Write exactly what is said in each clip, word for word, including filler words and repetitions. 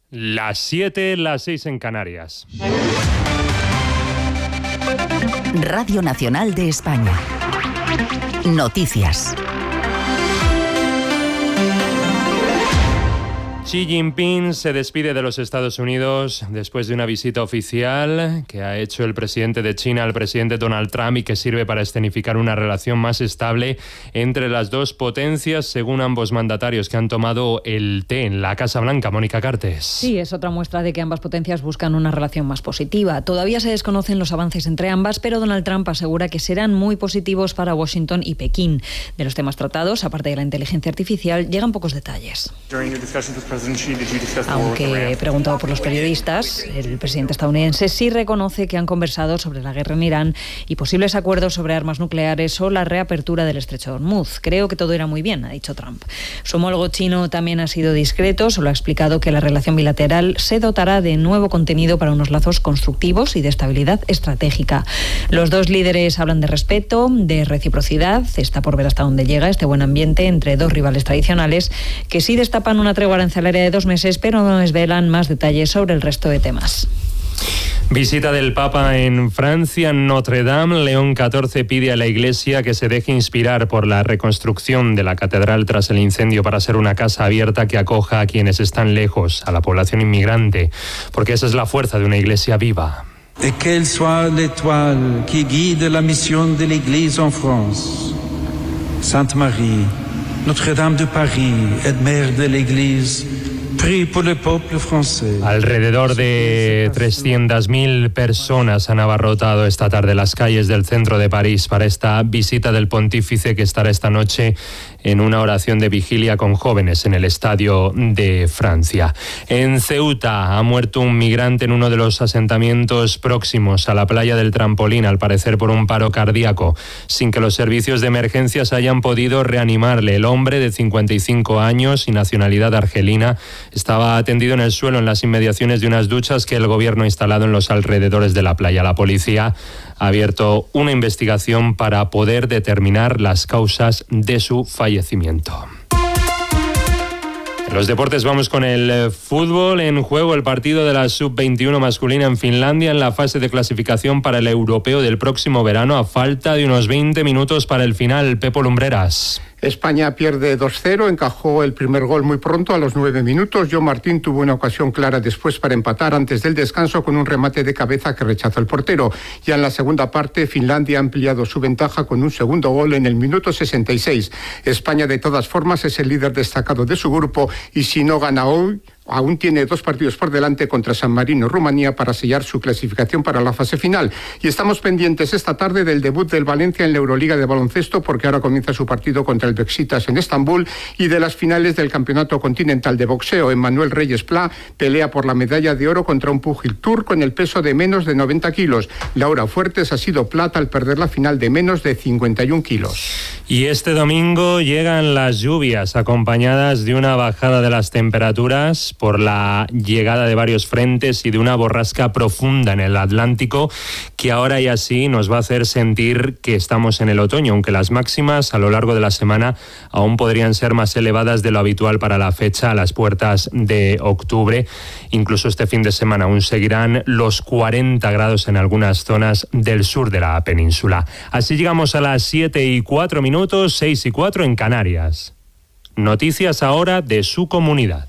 Las siete, las seis en Canarias. Radio Nacional de España. Noticias. Xi Jinping se despide de los Estados Unidos después de una visita oficial que ha hecho el presidente de China al presidente Donald Trump y que sirve para escenificar una relación más estable entre las dos potencias, según ambos mandatarios que han tomado el té en la Casa Blanca. Mónica Cartes. Sí, es otra muestra de que ambas potencias buscan una relación más positiva. Todavía se desconocen los avances entre ambas, pero Donald Trump asegura que serán muy positivos para Washington y Pekín. De los temas tratados, aparte de la inteligencia artificial, llegan pocos detalles. Aunque preguntado por los periodistas, el presidente estadounidense sí reconoce que han conversado sobre la guerra en Irán y posibles acuerdos sobre armas nucleares o la reapertura del estrecho de Hormuz. Creo que todo irá muy bien, ha dicho Trump. Su homólogo chino también ha sido discreto, solo ha explicado que la relación bilateral se dotará de nuevo contenido para unos lazos constructivos y de estabilidad estratégica. Los dos líderes hablan de respeto, de reciprocidad. Está por ver hasta dónde llega este buen ambiente entre dos rivales tradicionales que sí destapan una tregua arancelaria de dos meses, pero no desvelan más detalles sobre el resto de temas. Visita del Papa en Francia, Notre Dame. León catorce pide a la Iglesia que se deje inspirar por la reconstrucción de la catedral tras el incendio para ser una casa abierta que acoja a quienes están lejos, a la población inmigrante, porque esa es la fuerza de una Iglesia viva. Et qu'elle soit l'étoile qui guide la mission de l'Église en France. Sainte Marie, Notre-Dame de Paris, et mère de l'Église, prie pour le peuple français. Alrededor de trescientas mil personas han abarrotado esta tarde las calles del centro de París para esta visita del pontífice, que estará esta noche en una oración de vigilia con jóvenes en el Estadio de Francia. En Ceuta ha muerto un migrante en uno de los asentamientos próximos a la playa del Trampolín, al parecer por un paro cardíaco, sin que los servicios de emergencias hayan podido reanimarle. El hombre, de cincuenta y cinco años y nacionalidad argelina, estaba atendido en el suelo en las inmediaciones de unas duchas que el gobierno ha instalado en los alrededores de la playa. La policía ha abierto una investigación para poder determinar las causas de su fallecimiento. En los deportes vamos con el fútbol. En juego el partido de la sub veintiuno masculina en Finlandia en la fase de clasificación para el europeo del próximo verano, a falta de unos veinte minutos para el final. Pepo Lumbreras. España pierde dos cero, encajó el primer gol muy pronto, a los nueve minutos. John Martín tuvo una ocasión clara después para empatar antes del descanso con un remate de cabeza que rechazó el portero. Ya en la segunda parte, Finlandia ha ampliado su ventaja con un segundo gol en el minuto sesenta y seis. España, de todas formas, es el líder destacado de su grupo y si no gana hoy, aún tiene dos partidos por delante contra San Marino y Rumanía para sellar su clasificación para la fase final. Y estamos pendientes esta tarde del debut del Valencia en la Euroliga de baloncesto, porque ahora comienza su partido contra el Beşiktaş en Estambul, y de las finales del Campeonato Continental de Boxeo. Emmanuel Reyes Pla pelea por la medalla de oro contra un púgil turco en el peso de menos de noventa kilos. Laura Fuertes ha sido plata al perder la final de menos de cincuenta y un kilos. Y este domingo llegan las lluvias, acompañadas de una bajada de las temperaturas por la llegada de varios frentes y de una borrasca profunda en el Atlántico, que ahora y así nos va a hacer sentir que estamos en el otoño, aunque las máximas a lo largo de la semana aún podrían ser más elevadas de lo habitual para la fecha, a las puertas de octubre. Incluso este fin de semana aún seguirán los cuarenta grados en algunas zonas del sur de la península. Así llegamos a las siete y cuatro minutos, seis y cuatro en Canarias. Noticias ahora de su comunidad.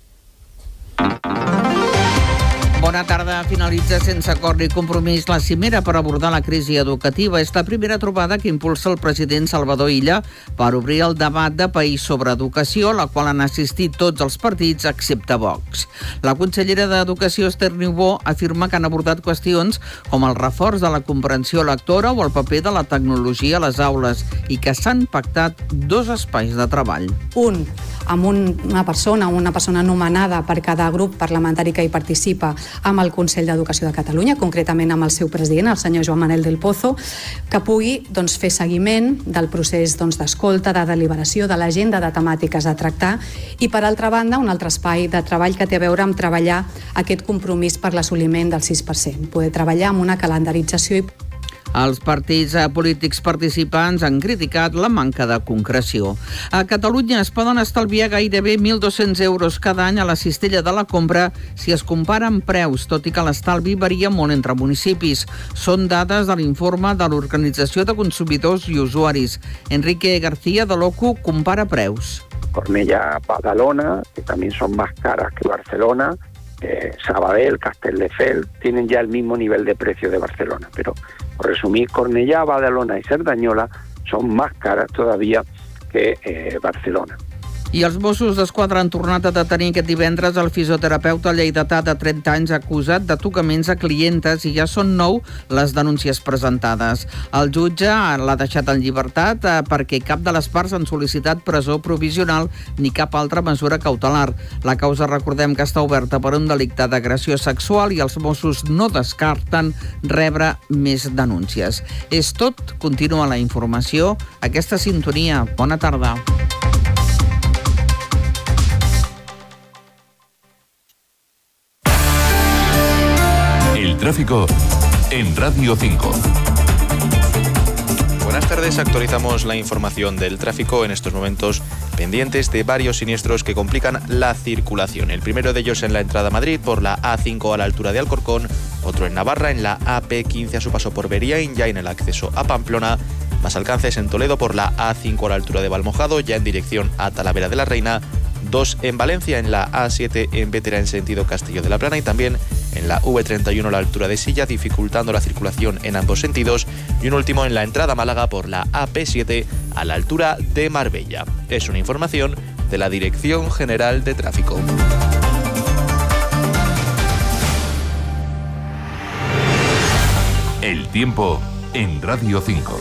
Bona tarda. Finalitza sense acord ni compromís la cimera per abordar la crisi educativa. És la primera trobada que impulsa el president Salvador Illa per obrir el debat de país sobre educació, a la qual han assistit tots els partits excepte Vox. La consellera d'Educació, Esther Niubó, afirma que han abordat qüestions com el reforç de la comprensió lectora o el paper de la tecnologia a les aules i que s'han pactat dos espais de treball. Un amb un, una persona, una persona nomenada per cada grup parlamentari que hi participa amb el Consell d'Educació de Catalunya, concretament amb el seu president, el senyor Joan Manel del Pozo, que pugui doncs, fer seguiment del procés doncs, d'escolta, de deliberació, de l'agenda de temàtiques a tractar, i per altra banda un altre espai de treball que té a veure amb treballar aquest compromís per l'assoliment del sis per cent, poder treballar amb una calendarització i Els partits polítics participants han criticat la manca de concreció. A Catalunya es poden estalviar gairebé mil dos-cents euros cada any a la cistella de la compra si es comparen preus, tot i que l'estalvi varia molt entre municipis. Són dades de l'informe de l'Organització de Consumidors i Usuaris. Enrique García, de l'OCU, compara preus. Cornellà, Badalona, que también son más caras que Barcelona, eh, Sabadell, Castelldefels, tienen ya el mismo nivel de precio de Barcelona. Pero, por resumir, Cornellà, Badalona y Cerdanyola son más caras todavía que eh, Barcelona. I els Mossos d'Esquadra han tornat a detenir aquest divendres el fisioterapeuta lleidatà de trenta anys acusat de tocaments a clientes i ja són nou les denúncies presentades. El jutge l'ha deixat en llibertat perquè cap de les parts han sol·licitat presó provisional ni cap altra mesura cautelar. La causa, recordem, que està oberta per un delicte d'agressió sexual i els Mossos no descarten rebre més denúncies. És tot, continua la informació. Aquesta sintonia. Bona tarda. El tráfico en Radio cinco. Buenas tardes, actualizamos la información del tráfico en estos momentos pendientes de varios siniestros que complican la circulación. El primero de ellos en la entrada a Madrid por la A cinco a la altura de Alcorcón, otro en Navarra en la A P quince a su paso por Beriaín, ya en el acceso a Pamplona, más alcances en Toledo por la A cinco a la altura de Valmojado, ya en dirección a Talavera de la Reina, dos en Valencia en la A siete en Bétera en sentido Castillo de la Plana y también en la V treinta y uno a la altura de Silla, dificultando la circulación en ambos sentidos, y un último en la entrada a Málaga por la A P siete a la altura de Marbella. Es una información de la Dirección General de Tráfico. El tiempo en Radio cinco.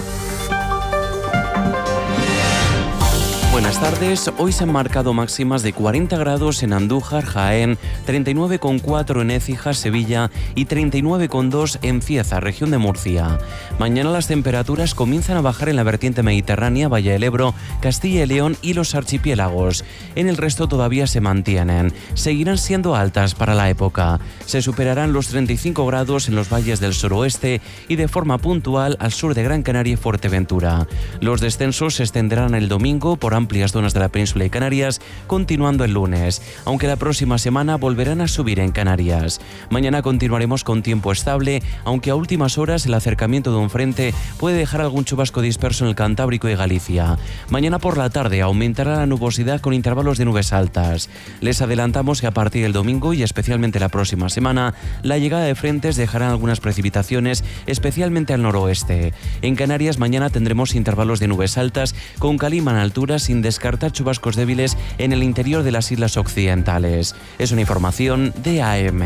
Buenas tardes. Hoy se han marcado máximas de cuarenta grados en Andújar, Jaén, treinta y nueve coma cuatro en Écija, Sevilla y treinta y nueve coma dos en Cieza, región de Murcia. Mañana las temperaturas comienzan a bajar en la vertiente mediterránea, Valle del Ebro, Castilla y León y los archipiélagos. En el resto todavía se mantienen. Seguirán siendo altas para la época. Se superarán los treinta y cinco grados en los valles del suroeste y de forma puntual al sur de Gran Canaria y Fuerteventura. Los descensos se extenderán el domingo por amplias zonas de la península y Canarias, continuando el lunes, aunque la próxima semana volverán a subir en Canarias. Mañana continuaremos con tiempo estable, aunque a últimas horas el acercamiento de un frente puede dejar algún chubasco disperso en el Cantábrico y Galicia. Mañana por la tarde aumentará la nubosidad con intervalos de nubes altas. Les adelantamos que a partir del domingo y especialmente la próxima semana, la llegada de frentes dejarán algunas precipitaciones, especialmente al noroeste. En Canarias mañana tendremos intervalos de nubes altas con calima en alturas, sin descartar chubascos débiles en el interior de las islas occidentales. Es una información de A M.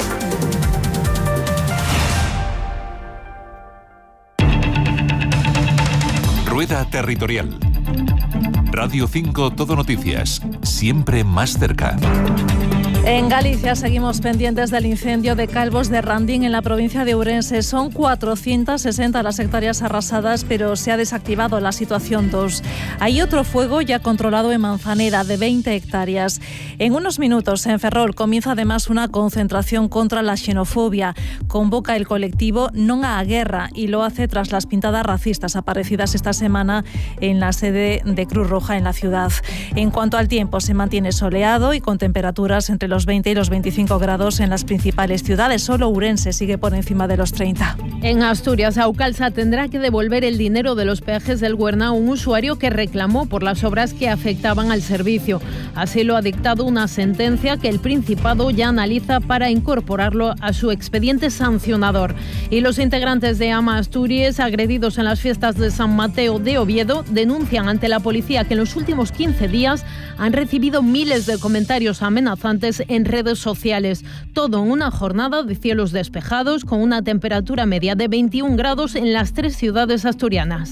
Rueda Territorial. Radio cinco Todo Noticias, siempre más cerca. En Galicia seguimos pendientes del incendio de Calvos de Randín en la provincia de Ourense. Son cuatrocientas sesenta las hectáreas arrasadas, pero se ha desactivado la situación dos. Hay otro fuego ya controlado en Manzaneda de veinte hectáreas. En unos minutos en Ferrol comienza además una concentración contra la xenofobia. Convoca el colectivo Non á Guerra y lo hace tras las pintadas racistas aparecidas esta semana en la sede de Cruz Roja en la ciudad. En cuanto al tiempo, se mantiene soleado y con temperaturas entre los veinte y los veinticinco grados en las principales ciudades. Solo Ourense sigue por encima de los treinta. En Asturias, Aucalsa tendrá que devolver el dinero de los peajes del Güerna a un usuario que reclamó por las obras que afectaban al servicio. Así lo ha dictado una sentencia que el Principado ya analiza para incorporarlo a su expediente sancionador. Y los integrantes de AMA Asturias, agredidos en las fiestas de San Mateo de Oviedo, denuncian ante la policía que en los últimos quince días han recibido miles de comentarios amenazantes en redes sociales. Todo en una jornada de cielos despejados con una temperatura media de veintiún grados en las tres ciudades asturianas.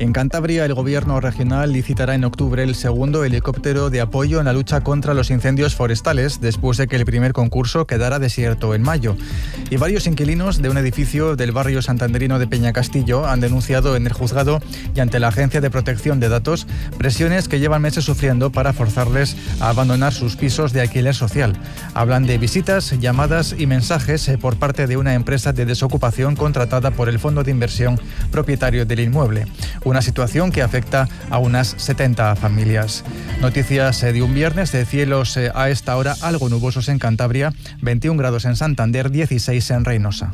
En Cantabria, el gobierno regional licitará en octubre el segundo helicóptero de apoyo en la lucha contra los incendios forestales, después de que el primer concurso quedara desierto en mayo. Y varios inquilinos de un edificio del barrio santanderino de Peñacastillo han denunciado en el juzgado y ante la Agencia de Protección de Datos presiones que llevan meses sufriendo para forzarles a abandonar sus pisos de alquiler social. Hablan de visitas, llamadas y mensajes por parte de una empresa de desocupación contratada por el fondo de inversión propietario del inmueble. Una situación que afecta a unas setenta familias. Noticias de un viernes de cielos a esta hora algo nubosos en Cantabria, veintiún grados en Santander, dieciséis en Reynosa.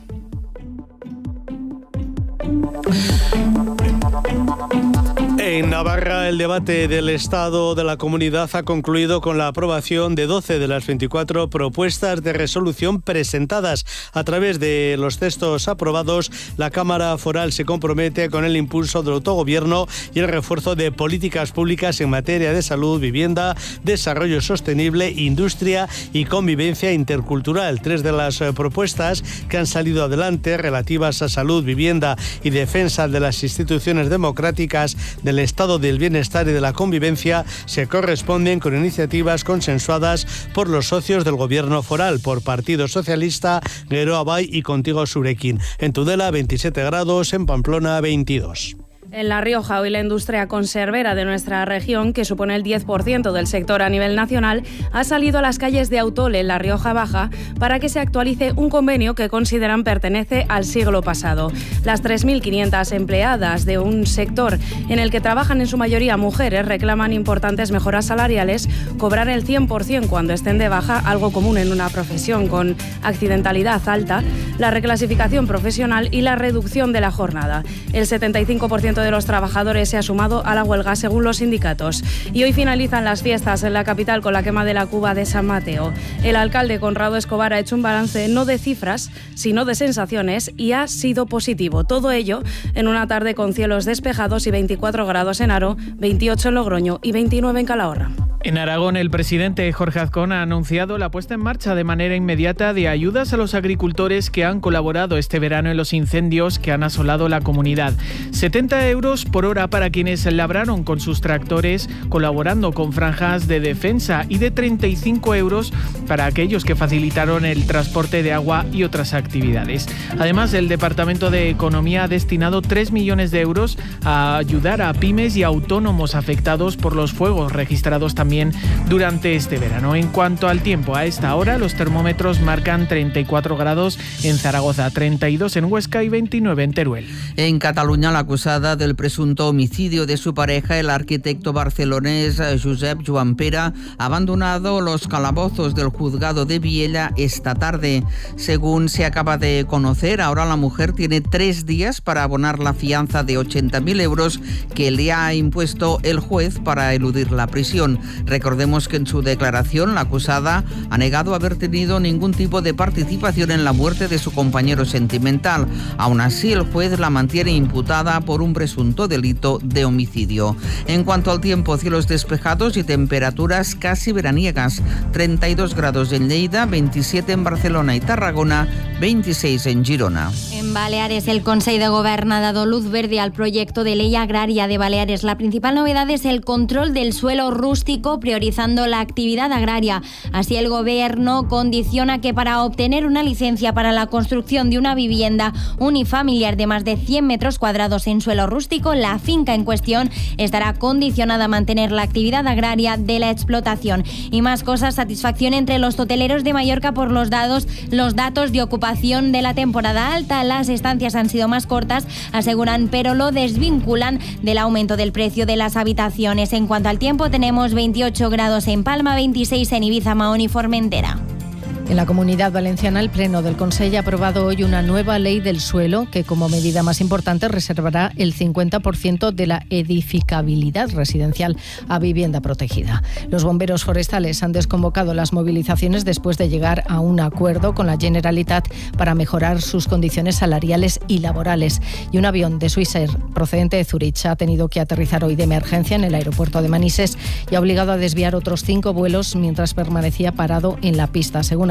En Navarra, el debate del Estado de la Comunidad ha concluido con la aprobación de doce de las veinticuatro propuestas de resolución presentadas. A través de los textos aprobados, la Cámara Foral se compromete con el impulso del autogobierno y el refuerzo de políticas públicas en materia de salud, vivienda, desarrollo sostenible, industria y convivencia intercultural. Tres de las propuestas que han salido adelante, relativas a salud, vivienda y defensa de las instituciones democráticas, del estado del bienestar y de la convivencia, se corresponden con iniciativas consensuadas por los socios del gobierno foral, por Partido Socialista, Geroa Bai y Contigo Surekin. En Tudela, veintisiete grados, en Pamplona, veintidós. En La Rioja, hoy la industria conservera de nuestra región, que supone el diez por ciento del sector a nivel nacional, ha salido a las calles de Autole, en La Rioja Baja, para que se actualice un convenio que consideran pertenece al siglo pasado. Las tres mil quinientas empleadas de un sector en el que trabajan en su mayoría mujeres reclaman importantes mejoras salariales, cobrar el cien por ciento cuando estén de baja, algo común en una profesión con accidentalidad alta, la reclasificación profesional y la reducción de la jornada. El setenta y cinco por ciento de los trabajadores se ha sumado a la huelga según los sindicatos. Y hoy finalizan las fiestas en la capital con la quema de la cuba de San Mateo. El alcalde Conrado Escobar ha hecho un balance no de cifras, sino de sensaciones, y ha sido positivo. Todo ello en una tarde con cielos despejados y veinticuatro grados en Haro, veintiocho en Logroño y veintinueve en Calahorra. En Aragón, el presidente Jorge Azcón ha anunciado la puesta en marcha de manera inmediata de ayudas a los agricultores que han colaborado este verano en los incendios que han asolado la comunidad. setenta euros por hora para quienes labraron con sus tractores colaborando con franjas de defensa y de treinta y cinco euros para aquellos que facilitaron el transporte de agua y otras actividades. Además, el Departamento de Economía ha destinado tres millones de euros a ayudar a pymes y autónomos afectados por los fuegos registrados también durante este verano. En cuanto al tiempo, a esta hora los termómetros marcan treinta y cuatro grados en Zaragoza, treinta y dos en Huesca y veintinueve en Teruel. En Cataluña, la acusada del presunto homicidio de su pareja, el arquitecto barcelonés Josep Joan Pere, ha abandonado los calabozos del juzgado de Viella esta tarde. Según se acaba de conocer, ahora la mujer tiene tres días para abonar la fianza de ochenta mil euros que le ha impuesto el juez para eludir la prisión. Recordemos que en su declaración la acusada ha negado haber tenido ningún tipo de participación en la muerte de su compañero sentimental. Aún así, el juez la mantiene imputada por un presunto delito de homicidio. En cuanto al tiempo, cielos despejados y temperaturas casi veraniegas. treinta y dos grados en Lleida, veintisiete en Barcelona y Tarragona, veintiséis en Girona. En Baleares, el Consell de Govern ha dado luz verde al proyecto de ley agraria de Baleares. La principal novedad es el control del suelo rústico, priorizando la actividad agraria. Así, el Gobierno condiciona que para obtener una licencia para la construcción de una vivienda unifamiliar de más de cien metros cuadrados en suelo rústico, la finca en cuestión estará condicionada a mantener la actividad agraria de la explotación. Y más cosas, satisfacción entre los hoteleros de Mallorca por los datos, los datos de ocupación de la temporada alta. Las estancias han sido más cortas, aseguran, pero lo desvinculan del aumento del precio de las habitaciones. En cuanto al tiempo, tenemos veintiocho grados en Palma, veintiséis en Ibiza, Mahón y Formentera. En la Comunidad Valenciana, el Pleno del Consell ha aprobado hoy una nueva ley del suelo que, como medida más importante, reservará el cincuenta por ciento de la edificabilidad residencial a vivienda protegida. Los bomberos forestales han desconvocado las movilizaciones después de llegar a un acuerdo con la Generalitat para mejorar sus condiciones salariales y laborales. Y un avión de Swissair procedente de Zurich ha tenido que aterrizar hoy de emergencia en el aeropuerto de Manises y ha obligado a desviar otros cinco vuelos mientras permanecía parado en la pista. Según ha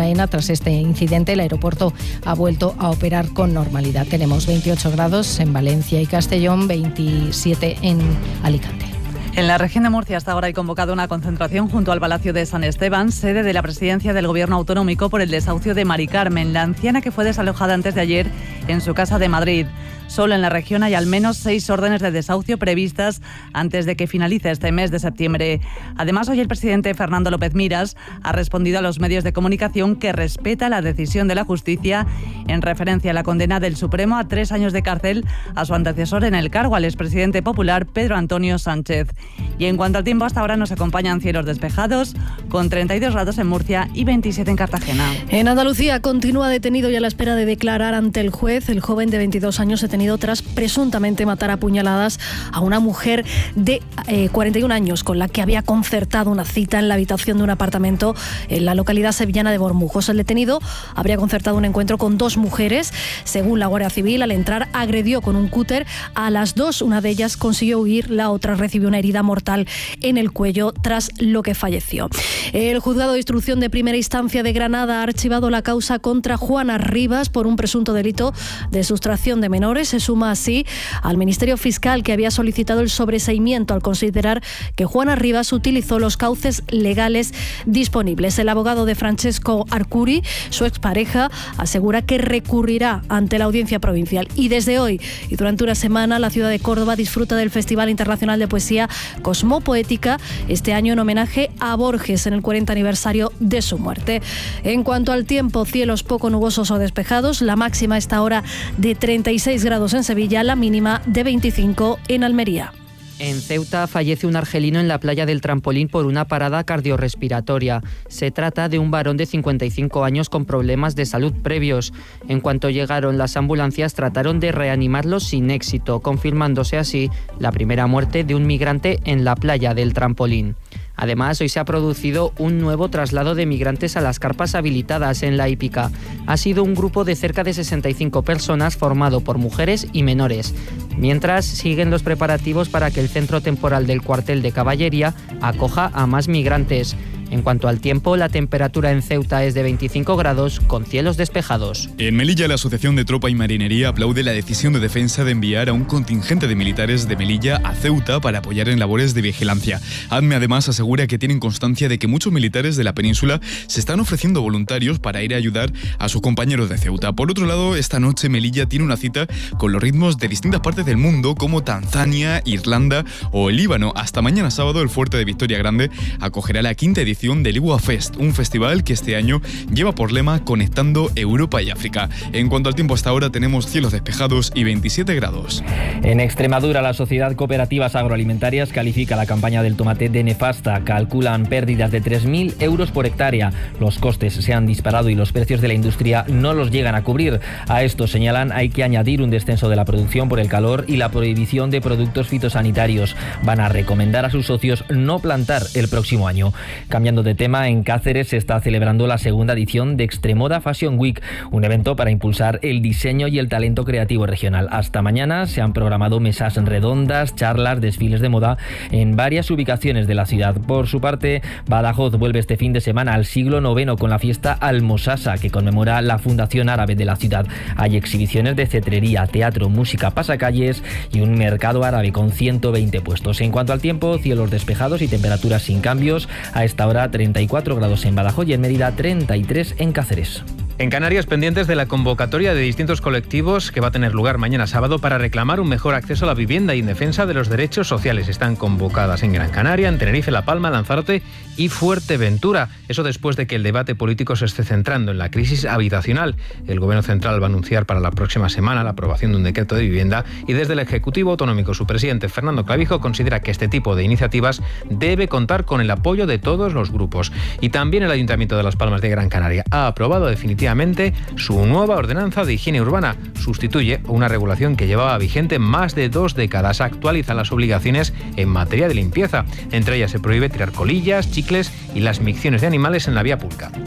faena. Tras este incidente, el aeropuerto ha vuelto a operar con normalidad. Tenemos veintiocho grados en Valencia y Castellón, veintisiete en Alicante. En la región de Murcia hasta ahora hay convocado una concentración junto al Palacio de San Esteban, sede de la presidencia del Gobierno autonómico, por el desahucio de Mari Carmen, la anciana que fue desalojada antes de ayer en su casa de Madrid. Solo en la región hay al menos seis órdenes de desahucio previstas antes de que finalice este mes de septiembre. Además, hoy el presidente Fernando López Miras ha respondido a los medios de comunicación que respeta la decisión de la justicia en referencia a la condena del Supremo a tres años de cárcel a su antecesor en el cargo, al expresidente popular Pedro Antonio Sánchez. Y en cuanto al tiempo, hasta ahora nos acompañan cielos despejados, con treinta y dos grados en Murcia y veintisiete en Cartagena. En Andalucía continúa detenido y a la espera de declarar ante el juez. El joven de veintidós años detenido tras presuntamente matar a puñaladas a una mujer de eh, cuarenta y un años con la que había concertado una cita en la habitación de un apartamento en la localidad sevillana de Bormujos. El detenido habría concertado un encuentro con dos mujeres. Según la Guardia Civil, al entrar agredió con un cúter a las dos. Una de ellas consiguió huir, la otra recibió una herida mortal en el cuello, tras lo que falleció. El juzgado de instrucción de primera instancia de Granada ha archivado la causa contra Juana Rivas por un presunto delito de sustracción de menores. Se suma así al Ministerio Fiscal, que había solicitado el sobreseimiento al considerar que Juana Rivas utilizó los cauces legales disponibles. El abogado de Francesco Arcuri, su expareja, asegura que recurrirá ante la Audiencia Provincial. Y desde hoy y durante una semana, la ciudad de Córdoba disfruta del Festival Internacional de Poesía Cosmopoética, este año en homenaje a Borges en el cuarenta aniversario de su muerte. En cuanto al tiempo, cielos poco nubosos o despejados, la máxima a esta hora de treinta y seis grados en Sevilla, la mínima de veinticinco en Almería. En Ceuta fallece un argelino en la playa del Trampolín por una parada cardiorrespiratoria. Se trata de un varón de cincuenta y cinco años con problemas de salud previos. En cuanto llegaron las ambulancias, trataron de reanimarlo sin éxito, confirmándose así la primera muerte de un migrante en la playa del Trampolín. Además, hoy se ha producido un nuevo traslado de migrantes a las carpas habilitadas en la hípica. Ha sido un grupo de cerca de sesenta y cinco personas formado por mujeres y menores. Mientras, siguen los preparativos para que el centro temporal del cuartel de caballería acoja a más migrantes. En cuanto al tiempo, la temperatura en Ceuta es de veinticinco grados con cielos despejados. En Melilla, la Asociación de Tropa y Marinería aplaude la decisión de Defensa de enviar a un contingente de militares de Melilla a Ceuta para apoyar en labores de vigilancia. ADME además asegura que tienen constancia de que muchos militares de la península se están ofreciendo voluntarios para ir a ayudar a sus compañeros de Ceuta. Por otro lado, esta noche Melilla tiene una cita con los ritmos de distintas partes del mundo como Tanzania, Irlanda o el Líbano. Hasta mañana sábado, el Fuerte de Victoria Grande acogerá la quinta edición del Igua Fest, un festival que este año lleva por lema Conectando Europa y África. En cuanto al tiempo, hasta ahora tenemos cielos despejados y veintisiete grados. En Extremadura, la Sociedad Cooperativas Agroalimentarias califica la campaña del tomate de nefasta. Calculan pérdidas de tres mil euros por hectárea. Los costes se han disparado y los precios de la industria no los llegan a cubrir. A esto, señalan, hay que añadir un descenso de la producción por el calor y la prohibición de productos fitosanitarios. Van a recomendar a sus socios no plantar el próximo año. Cambiando de tema, en Cáceres se está celebrando la segunda edición de Extremoda Fashion Week, un evento para impulsar el diseño y el talento creativo regional. Hasta mañana se han programado mesas redondas, charlas, desfiles de moda en varias ubicaciones de la ciudad. Por su parte, Badajoz vuelve este fin de semana al siglo noveno con la fiesta Almosasa, que conmemora la fundación árabe de la ciudad. Hay exhibiciones de cetrería, teatro, música, pasacalles y un mercado árabe con ciento veinte puestos. En cuanto al tiempo, cielos despejados y temperaturas sin cambios. A esta hora treinta y cuatro grados en Badajoz y en Mérida treinta y tres en Cáceres. En Canarias, pendientes de la convocatoria de distintos colectivos que va a tener lugar mañana sábado para reclamar un mejor acceso a la vivienda y en defensa de los derechos sociales. Están convocadas en Gran Canaria, en Tenerife, La Palma, Lanzarote y Fuerteventura. Eso después de que el debate político se esté centrando en la crisis habitacional. El Gobierno Central va a anunciar para la próxima semana la aprobación de un decreto de vivienda y desde el Ejecutivo Autonómico su presidente Fernando Clavijo considera que este tipo de iniciativas debe contar con el apoyo de todos los grupos. Y también el Ayuntamiento de Las Palmas de Gran Canaria ha aprobado definitivamente su nueva ordenanza de higiene urbana. Sustituye una regulación que llevaba vigente más de dos décadas. Actualiza las obligaciones en materia de limpieza. Entre ellas se prohíbe tirar colillas, chicles y las micciones de animales en la vía pública.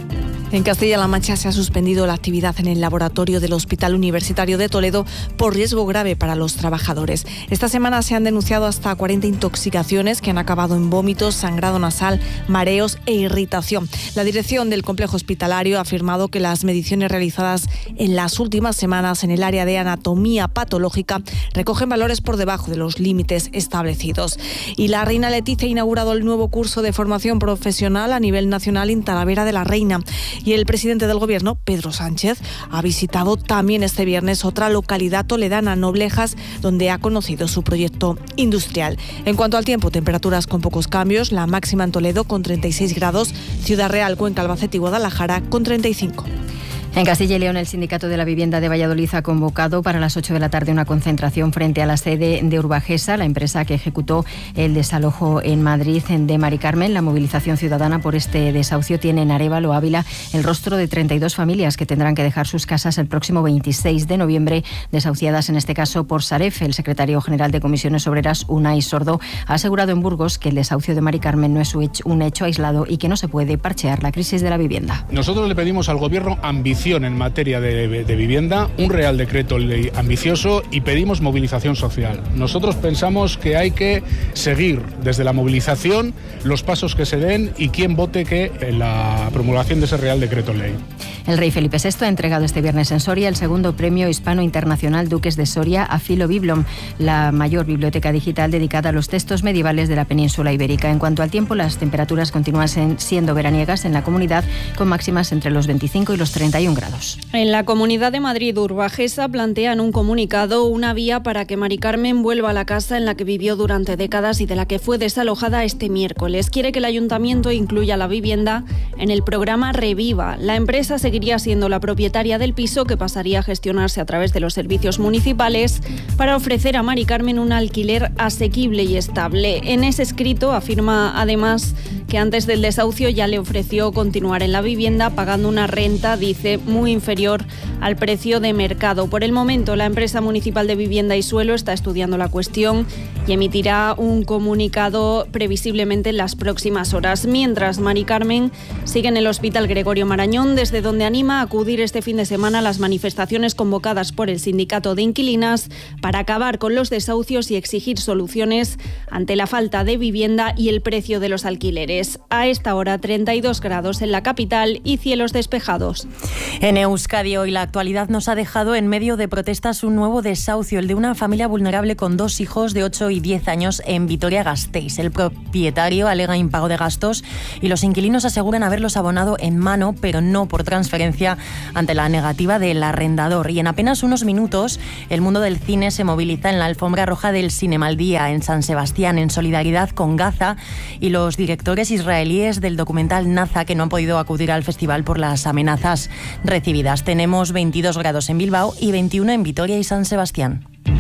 En Castilla-La Mancha se ha suspendido la actividad en el laboratorio del Hospital Universitario de Toledo por riesgo grave para los trabajadores. Esta semana se han denunciado hasta cuarenta intoxicaciones que han acabado en vómitos, sangrado nasal, mareos e irritación. La dirección del complejo hospitalario ha afirmado que las mediciones realizadas en las últimas semanas en el área de anatomía patológica recogen valores por debajo de los límites establecidos. Y la reina Letizia ha inaugurado el nuevo curso de formación profesional a nivel nacional en Talavera de la Reina. Y el presidente del Gobierno, Pedro Sánchez, ha visitado también este viernes otra localidad toledana, Noblejas, donde ha conocido su proyecto industrial. En cuanto al tiempo, temperaturas con pocos cambios, la máxima en Toledo con treinta y seis grados, Ciudad Real, Cuenca, Albacete y Guadalajara con treinta y cinco. En Castilla y León, el Sindicato de la Vivienda de Valladolid ha convocado para las ocho de la tarde una concentración frente a la sede de Urbagesa, la empresa que ejecutó el desalojo en Madrid de Mari Carmen. La movilización ciudadana por este desahucio tiene en Arévalo, Ávila, el rostro de treinta y dos familias que tendrán que dejar sus casas el próximo veintiséis de noviembre, desahuciadas en este caso por Saref. El secretario general de Comisiones Obreras, Unai Sordo, ha asegurado en Burgos que el desahucio de Mari Carmen no es un hecho aislado y que no se puede parchear la crisis de la vivienda. Nosotros le pedimos al Gobierno ambición en materia de, de vivienda, un Real Decreto Ley ambicioso y pedimos movilización social. Nosotros pensamos que hay que seguir desde la movilización los pasos que se den y quién vote que en la promulgación de ese Real Decreto Ley. El rey Felipe sexto ha entregado este viernes en Soria el segundo premio hispano internacional Duques de Soria a Filo Biblom, la mayor biblioteca digital dedicada a los textos medievales de la península ibérica. En cuanto al tiempo, las temperaturas continúan siendo veraniegas en la comunidad, con máximas entre los veinticinco y los treinta y un grados. En la Comunidad de Madrid, Urbagesa plantea en un comunicado una vía para que Mari Carmen vuelva a la casa en la que vivió durante décadas y de la que fue desalojada este miércoles. Quiere que el ayuntamiento incluya la vivienda en el programa Reviva. La empresa seguiría siendo la propietaria del piso, que pasaría a gestionarse a través de los servicios municipales para ofrecer a Mari Carmen un alquiler asequible y estable. En ese escrito afirma además que antes del desahucio ya le ofreció continuar en la vivienda pagando una renta, dice, muy inferior al precio de mercado. Por el momento, la empresa municipal de vivienda y suelo está estudiando la cuestión y emitirá un comunicado previsiblemente en las próximas horas. Mientras, Mari Carmen sigue en el Hospital Gregorio Marañón, desde donde anima a acudir este fin de semana a las manifestaciones convocadas por el Sindicato de Inquilinas para acabar con los desahucios y exigir soluciones ante la falta de vivienda y el precio de los alquileres. A esta hora, treinta y dos grados en la capital y cielos despejados. En Euskadi hoy la actualidad nos ha dejado en medio de protestas un nuevo desahucio, el de una familia vulnerable con dos hijos de ocho y diez años en Vitoria-Gasteiz. El propietario alega impago de gastos y los inquilinos aseguran haberlos abonado en mano, pero no por transferencia, ante la negativa del arrendador. Y en apenas unos minutos, el mundo del cine se moviliza en la alfombra roja del Cinemaldía en San Sebastián, en solidaridad con Gaza y los directores israelíes del documental Naza, que no han podido acudir al festival por las amenazas recibidas. Tenemos veintidós grados en Bilbao y veintiuno en Vitoria y San Sebastián.